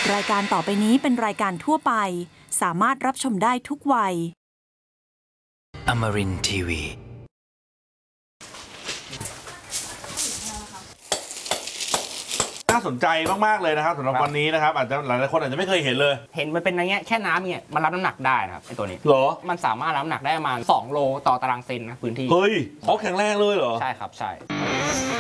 รายการต่อไปนี้เป็นรายการทั่วไปสามารถรับชมได้ทุกวัย Amarin Tiwi น่าสนใจมากๆเลยนะครับสำหรับวันนี้นะครับอาจจะหลายๆคนอาจจะไม่เคยเห็นเลยเห็นมันเป็นอย่างเงี้ยแค่น้ำเนี่ยมันรับน้ำหนักได้นะครับไอตัวนี้เหรอมันสามารถรับน้ำหนักได้ประมาณ2 โลต่อตารางเซนนะพื้นที่เฮ้ยเขาแข็งแรงเลยเหรอใช่ครับใช่